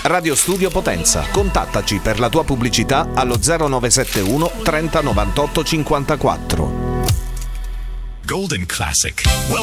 Radio Studio Potenza. Contattaci per la tua pubblicità allo 0971 30 98 54. Golden Classic.